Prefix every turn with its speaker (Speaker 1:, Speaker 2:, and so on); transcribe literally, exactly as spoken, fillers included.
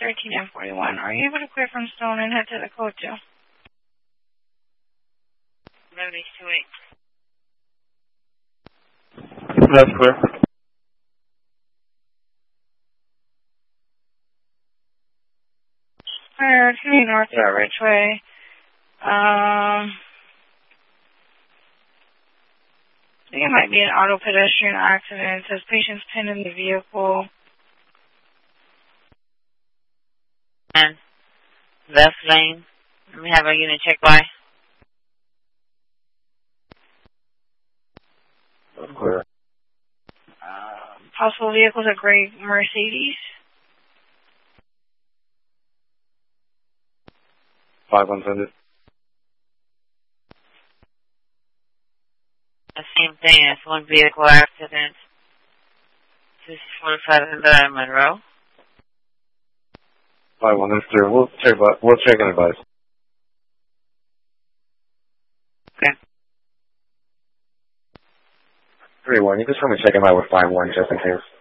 Speaker 1: thirteen and forty-one. Are you able to clear from Stone and head to the code two?
Speaker 2: eleven H two eight.
Speaker 3: That's clear.
Speaker 1: Alright, continue north to Ridgeway. Um, I think it might be an auto pedestrian accident. It says patient's pinned in the vehicle.
Speaker 2: And left lane. Let me have a unit check by.
Speaker 3: That's clear.
Speaker 1: Uh, possible vehicles, a gray Mercedes.
Speaker 3: Five untended.
Speaker 2: The same thing as one vehicle accident. This is forty-five hundred Monroe.
Speaker 3: Five one, that's clear. We'll check. We'll check and advise.
Speaker 2: Okay.
Speaker 3: Three one. You just want me to check him out with five one just in case.